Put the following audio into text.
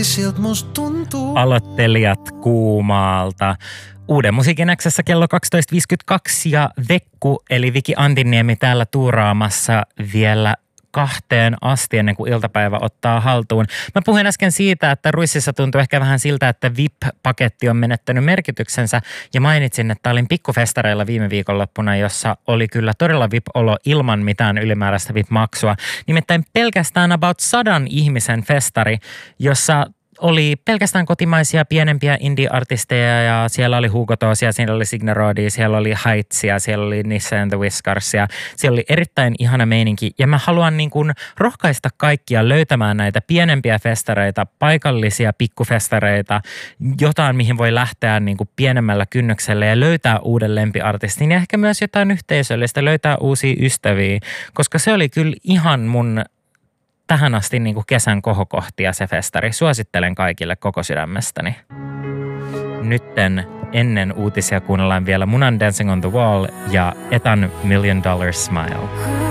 Aloittelijat kuumaalta. Uuden musiikin X:ssä kello 12.52 ja Vekku eli Viki Antiniemi täällä tuuraamassa vielä 2 asti ennen kuin iltapäivä ottaa haltuun. Mä puhuin äsken siitä, että Ruississa tuntuu ehkä vähän siltä, että VIP-paketti on menettänyt merkityksensä ja mainitsin, että olin pikkufestareilla viime viikonloppuna, jossa oli kyllä todella VIP-olo ilman mitään ylimääräistä VIP-maksua. Nimittäin pelkästään about 100 ihmisen festari, jossa oli pelkästään kotimaisia pienempiä indie-artisteja ja siellä oli Hugo Toosia, siellä oli Signe Rodia, siellä oli Heightsia, siellä oli Nisse and the Whiskersia. Siellä oli erittäin ihana meininki ja mä haluan niin kuin rohkaista kaikkia löytämään näitä pienempiä festareita, paikallisia pikkufestareita, jotain mihin voi lähteä niin kuin pienemmällä kynnyksellä ja löytää uuden lempiartistin ja ehkä myös jotain yhteisöllistä, löytää uusia ystäviä, koska se oli kyllä ihan mun tähän asti niin kuin kesän kohokohtia se festari. Suosittelen kaikille koko sydämestäni. Nytten ennen uutisia kuunnellaan vielä Munan Dancing on the Wall ja Etan $1 Million Smile.